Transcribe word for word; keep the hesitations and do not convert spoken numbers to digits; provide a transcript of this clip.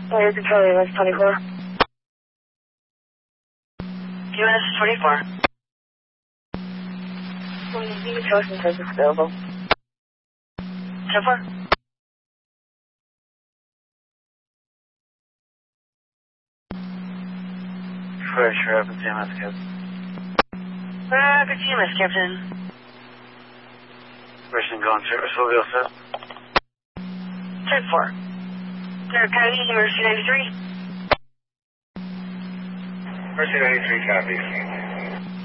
Oh, you're controlling U S twenty-four. U S twenty-four. Unit Ocean says it's available. ten four. Fresh Rapid T M S, Captain. Rapid T M S, Captain. Mission going service will be all set. ten four. They're Coyote, Mercy ninety-three. Mercy ninety-three, copy.